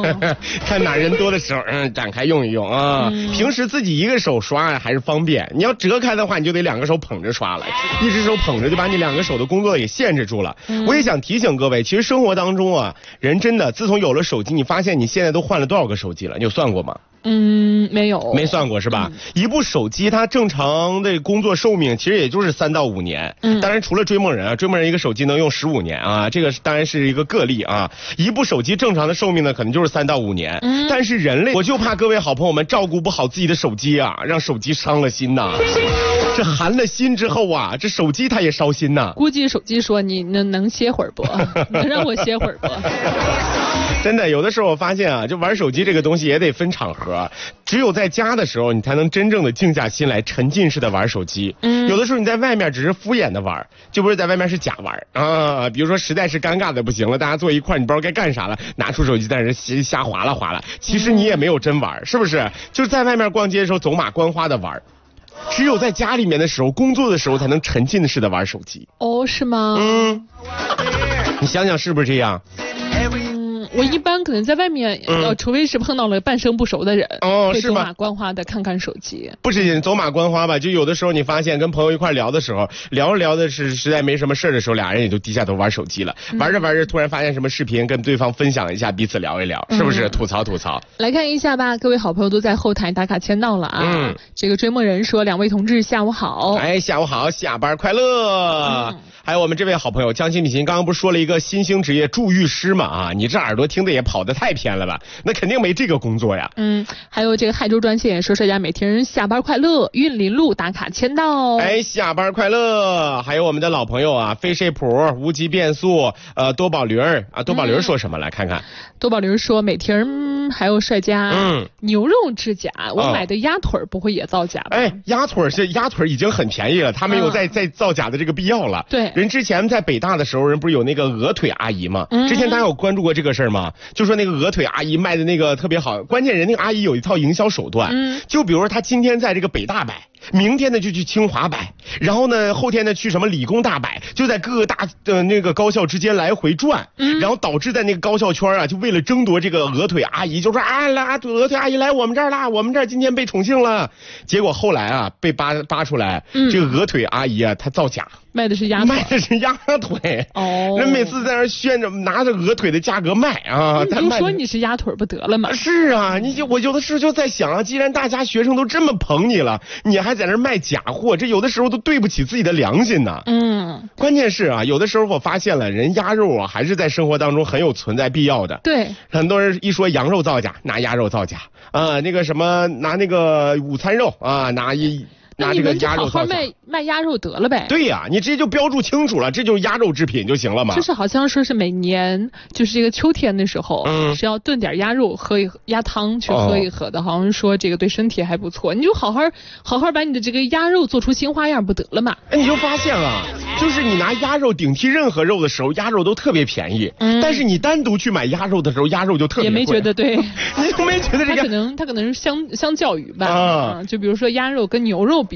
看哪人多的时候，展开用一用啊。平时自己一个手刷呀还是方便，你要折开的话，你就得两个手捧着刷了，一只手捧着就把你两个手的工作给限制住了。我也想提醒各位，其实生活当中啊，人真的自从有了手机，你发现你现在都换了多少个手机了？你有算过吗？ 没有， 没算过是吧？一部手机它正常的工作寿命其实也就是3到5年。当然除了追梦人啊，追梦人一个手机能用15年啊，这个当然是一个个例啊。一部手机正常的寿命呢，可能就是3到5年。但是人类，我就怕各位好朋友们照顾不好自己的手机啊，让手机伤了心呐。这寒了心之后啊，这手机它也烧心呐。 估计手机说你能歇会儿不？能让我歇会儿不？ 真的，有的时候我发现啊，就玩手机这个东西也得分场合，只有在家的时候，你才能真正的静下心来，沉浸式的玩手机。有的时候你在外面只是敷衍的玩，就不是在外面是假玩啊。比如说实在是尴尬的不行了，大家坐一块，你不知道该干啥了，拿出手机在那瞎划拉划拉，其实你也没有真玩，是不是？就是在外面逛街的时候走马观花的玩。只有在家里面的时候，工作的时候才能沉浸式的玩手机。 哦，是吗？ 你想想是不是这样？ 我一般可能在外面，除非是碰到了半生不熟的人，会走马观花的看看手机。 不是走马观花吧？就有的时候你发现跟朋友一块聊的时候，聊着聊的是实在没什么事的时候，俩人也就低下头玩手机了。玩着玩着，突然发现什么视频，跟对方分享一下，彼此聊一聊，是不是？吐槽吐槽。 来看一下吧，各位好朋友都在后台打卡签到了啊。这个追梦人说：“2位同志下午好。” 哎，下午好，下班快乐。还有我们这位好朋友江西米琴，刚刚不是说了一个新兴职业助浴师嘛？啊，你这耳朵听的也跑得太偏了吧？那肯定没这个工作呀。 还有这个汉州专线说大家每天下班快乐，运林路打卡签到。 哎，下班快乐。还有我们的老朋友啊，飞谁谱、无极变速、多宝驴啊，多宝驴说什么？来看看。 多宝驴说每天还有帅家，牛肉指甲，我买的鸭腿不会也造假吧？ 哎，鸭腿已经很便宜了，他没有再造假的这个必要了。 对。 人之前在北大的时候，人不是有那个鹅腿阿姨吗？之前大家有关注过这个事儿吗？就说那个鹅腿阿姨卖的那个特别好，关键人那个阿姨有一套营销手段，就比如说她今天在这个北大摆，明天呢就去清华摆，然后呢后天呢去什么理工大摆，就在各个大的那个高校之间来回转，然后导致在那个高校圈啊，就为了争夺这个鹅腿阿姨，就说啊来鹅腿阿姨来我们这儿啦，我们这儿今天被宠幸了。结果后来啊被扒出来，这个鹅腿阿姨啊她造假。 卖的是鸭腿人每次在那炫着拿着鹅腿的价格卖啊， 你就说你是鸭腿不得了吗？ 是啊，我有的时候就在想啊，既然大家学生都这么捧你了，你还在那卖假货，这有的时候都对不起自己的良心呐。关键是啊，有的时候我发现了，人鸭肉啊还是在生活当中很有存在必要的。 对， 很多人一说羊肉造假，拿鸭肉造假啊，那个什么拿那个午餐肉啊，拿这个鸭肉造假。 那你们就好好卖鸭肉得了呗。 对呀，你直接就标注清楚了，这就是鸭肉制品就行了嘛。 就是好像说是每年就是这个秋天的时候，是要炖点鸭肉喝鸭汤去喝一喝的，好像说这个对身体还不错。你就好好把你的这个鸭肉做出新花样不得了嘛。 哎，你就发现了，就是你拿鸭肉顶替任何肉的时候，鸭肉都特别便宜。但是你单独去买鸭肉的时候，鸭肉就特别贵。 也没觉得对。 你就没觉得这个？ 他可能是相较于吧。就比如说鸭肉跟牛肉